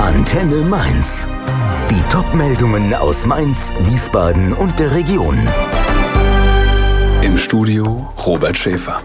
Antenne Mainz. Die Top-Meldungen aus Mainz, Wiesbaden und der Region. Im Studio Robert Schäfer.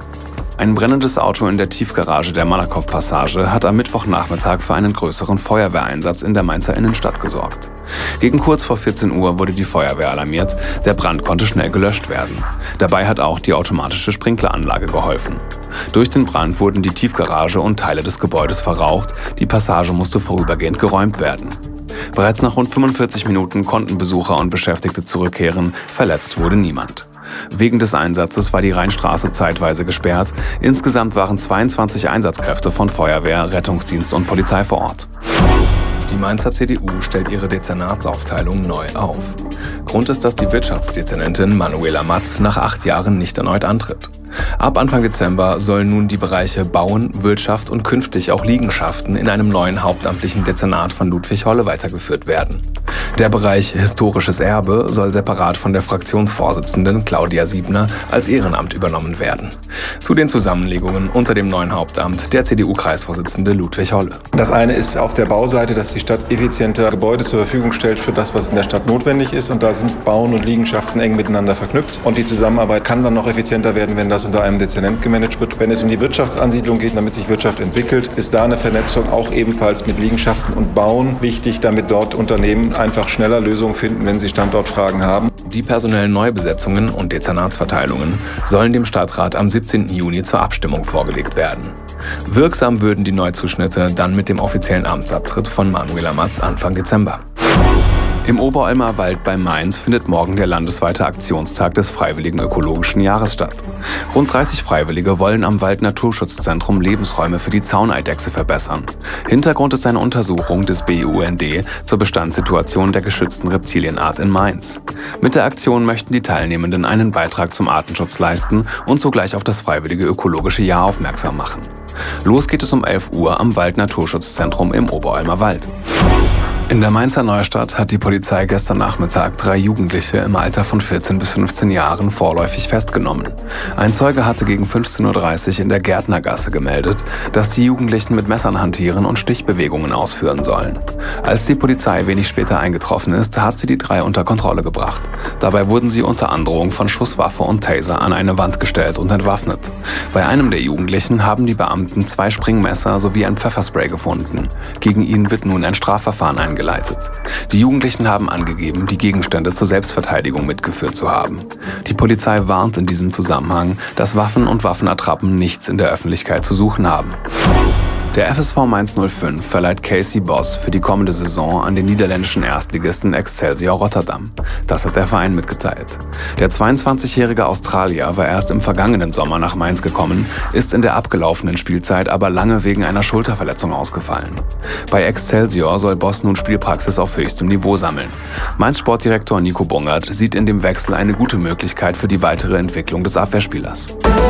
Ein brennendes Auto in der Tiefgarage der Malakow-Passage hat am Mittwochnachmittag für einen größeren Feuerwehreinsatz in der Mainzer Innenstadt gesorgt. Gegen kurz vor 14 Uhr wurde die Feuerwehr alarmiert. Der Brand konnte schnell gelöscht werden. Dabei hat auch die automatische Sprinkleranlage geholfen. Durch den Brand wurden die Tiefgarage und Teile des Gebäudes verraucht. Die Passage musste vorübergehend geräumt werden. Bereits nach rund 45 Minuten konnten Besucher und Beschäftigte zurückkehren. Verletzt wurde niemand. Wegen des Einsatzes war die Rheinstraße zeitweise gesperrt. Insgesamt waren 22 Einsatzkräfte von Feuerwehr, Rettungsdienst und Polizei vor Ort. Die Mainzer CDU stellt ihre Dezernatsaufteilung neu auf. Grund ist, dass die Wirtschaftsdezernentin Manuela Matz nach 8 Jahren nicht erneut antritt. Ab Anfang Dezember sollen nun die Bereiche Bauen, Wirtschaft und künftig auch Liegenschaften in einem neuen hauptamtlichen Dezernat von Ludwig Holle weitergeführt werden. Der Bereich Historisches Erbe soll separat von der Fraktionsvorsitzenden Claudia Siebner als Ehrenamt übernommen werden. Zu den Zusammenlegungen unter dem neuen Hauptamt der CDU-Kreisvorsitzende Ludwig Holle. Das eine ist auf der Bauseite, dass die Stadt effizienter Gebäude zur Verfügung stellt für das, was in der Stadt notwendig ist. Und da sind Bauen und Liegenschaften eng miteinander verknüpft. Und die Zusammenarbeit kann dann noch effizienter werden, wenn das unter einem Dezernent gemanagt wird. Wenn es um die Wirtschaftsansiedlung geht, damit sich Wirtschaft entwickelt, ist da eine Vernetzung auch ebenfalls mit Liegenschaften und Bauen wichtig, damit dort Unternehmen einfach schneller Lösungen finden, wenn sie Standortfragen haben. Die personellen Neubesetzungen und Dezernatsverteilungen sollen dem Stadtrat am 17. Juni zur Abstimmung vorgelegt werden. Wirksam würden die Neuzuschnitte dann mit dem offiziellen Amtsabtritt von Manuela Matz Anfang Dezember. Im Oberolmer Wald bei Mainz findet morgen der landesweite Aktionstag des Freiwilligen Ökologischen Jahres statt. Rund 30 Freiwillige wollen am Wald-Naturschutzzentrum Lebensräume für die Zauneidechse verbessern. Hintergrund ist eine Untersuchung des BUND zur Bestandssituation der geschützten Reptilienart in Mainz. Mit der Aktion möchten die Teilnehmenden einen Beitrag zum Artenschutz leisten und zugleich auf das Freiwillige Ökologische Jahr aufmerksam machen. Los geht es um 11 Uhr am Wald-Naturschutzzentrum im Oberolmer Wald. In der Mainzer Neustadt hat die Polizei gestern Nachmittag 3 Jugendliche im Alter von 14 bis 15 Jahren vorläufig festgenommen. Ein Zeuge hatte gegen 15:30 Uhr in der Gärtnergasse gemeldet, dass die Jugendlichen mit Messern hantieren und Stichbewegungen ausführen sollen. Als die Polizei wenig später eingetroffen ist, hat sie die 3 unter Kontrolle gebracht. Dabei wurden sie unter Androhung von Schusswaffe und Taser an eine Wand gestellt und entwaffnet. Bei einem der Jugendlichen haben die Beamten 2 Springmesser sowie ein Pfefferspray gefunden. Gegen ihn wird nun ein Strafverfahren eingeleitet. Die Jugendlichen haben angegeben, die Gegenstände zur Selbstverteidigung mitgeführt zu haben. Die Polizei warnt in diesem Zusammenhang, dass Waffen und Waffenattrappen nichts in der Öffentlichkeit zu suchen haben. Der FSV Mainz 05 verleiht Casey Boss für die kommende Saison an den niederländischen Erstligisten Excelsior Rotterdam. Das hat der Verein mitgeteilt. Der 22-jährige Australier war erst im vergangenen Sommer nach Mainz gekommen, ist in der abgelaufenen Spielzeit aber lange wegen einer Schulterverletzung ausgefallen. Bei Excelsior soll Boss nun Spielpraxis auf höchstem Niveau sammeln. Mainz-Sportdirektor Nico Bungert sieht in dem Wechsel eine gute Möglichkeit für die weitere Entwicklung des Abwehrspielers.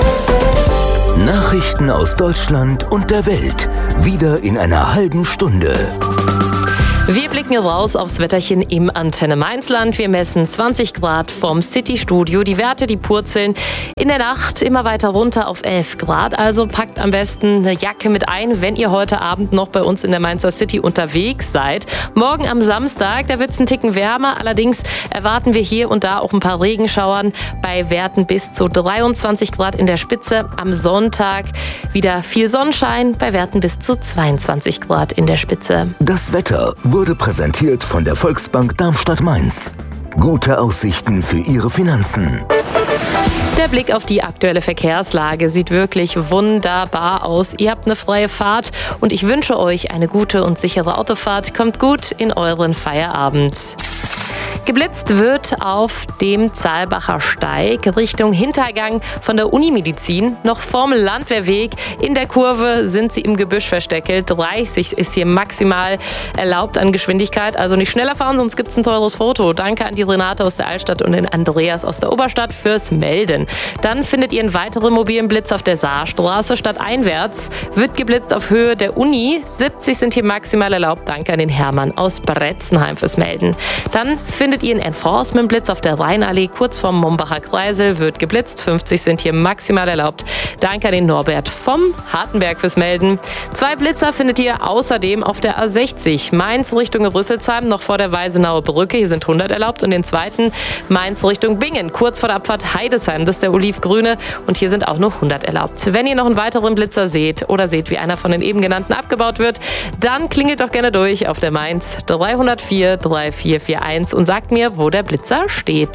Nachrichten aus Deutschland und der Welt. Wieder in einer halben Stunde. Wir blicken raus aufs Wetterchen im Antenne Mainzland. Wir messen 20 Grad vom City-Studio. Die Werte, die purzeln in der Nacht immer weiter runter auf 11 Grad. Also packt am besten eine Jacke mit ein, wenn ihr heute Abend noch bei uns in der Mainzer City unterwegs seid. Morgen am Samstag, da wird es einen Ticken wärmer. Allerdings erwarten wir hier und da auch ein paar Regenschauern bei Werten bis zu 23 Grad in der Spitze. Am Sonntag wieder viel Sonnenschein bei Werten bis zu 22 Grad in der Spitze. Das Wetter wurde präsentiert von der Volksbank Darmstadt-Mainz. Gute Aussichten für Ihre Finanzen. Der Blick auf die aktuelle Verkehrslage sieht wirklich wunderbar aus. Ihr habt eine freie Fahrt und ich wünsche euch eine gute und sichere Autofahrt. Kommt gut in euren Feierabend. Geblitzt wird auf dem Zahlbacher Steig Richtung Hintergang von der Unimedizin. Noch vorm Landwehrweg in der Kurve sind sie im Gebüsch versteckelt. 30 ist hier maximal erlaubt an Geschwindigkeit. Also nicht schneller fahren, sonst gibt es ein teures Foto. Danke an die Renate aus der Altstadt und den Andreas aus der Oberstadt fürs Melden. Dann findet ihr einen weiteren mobilen Blitz auf der Saarstraße. Stadteinwärts wird geblitzt auf Höhe der Uni. 70 sind hier maximal erlaubt. Danke an den Hermann aus Bretzenheim fürs Melden. Dann findet ihr einen Enforcement-Blitz auf der Rheinallee kurz vorm Mombacher Kreisel. Wird geblitzt, 50 sind hier maximal erlaubt. Danke an den Norbert vom Hartenberg fürs Melden. 2 Blitzer findet ihr außerdem auf der A60. Mainz Richtung Rüsselsheim, noch vor der Weisenauer Brücke. Hier sind 100 erlaubt. Und den zweiten Mainz Richtung Bingen, kurz vor der Abfahrt Heidesheim. Das ist der Olivgrüne. Und hier sind auch nur 100 erlaubt. Wenn ihr noch einen weiteren Blitzer seht oder seht, wie einer von den eben genannten abgebaut wird, dann klingelt doch gerne durch auf der Mainz 304 3441 und sagt mir, wo der Blitzer steht.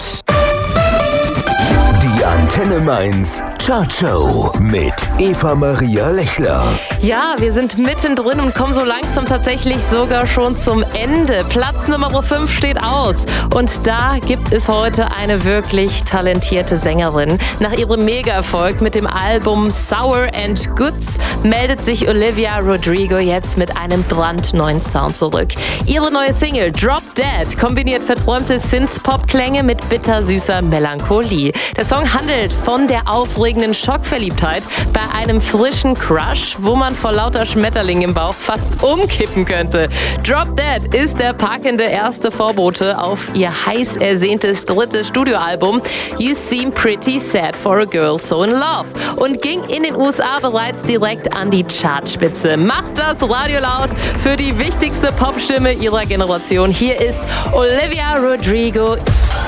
Die Antenne Mainz Chartshow mit Eva-Maria Lechler. Ja, wir sind mittendrin und kommen so langsam tatsächlich sogar schon zum Ende. Platz Nummer 5 steht aus. Und da gibt es heute eine wirklich talentierte Sängerin. Nach ihrem Mega-Erfolg mit dem Album Sour and Goods meldet sich Olivia Rodrigo jetzt mit einem brandneuen Sound zurück. Ihre neue Single Drop Dead kombiniert verträumte Synth-Pop-Klänge mit bittersüßer Melancholie. Der Song handelt von der aufregenden Schockverliebtheit bei einem frischen Crush, wo man vor lauter Schmetterlingen im Bauch fast umkippen könnte. Drop Dead ist der packende erste Vorbote auf ihr heiß ersehntes 3. Studioalbum You Seem Pretty Sad for a Girl So in Love und ging in den USA bereits direkt an die Chartspitze. Macht das Radio laut für die wichtigste Popstimme ihrer Generation. Hier ist Olivia Rodrigo.